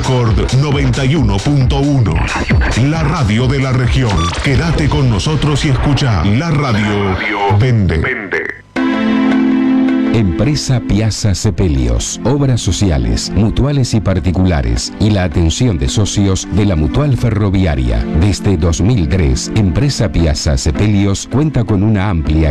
Record 91.1. La radio de la región. Quédate con nosotros y escucha. La radio vende. Empresa Piazza Sepelios, obras sociales, mutuales y particulares y la atención de socios de la Mutual Ferroviaria. Desde 2003, Empresa Piazza Sepelios cuenta con una amplia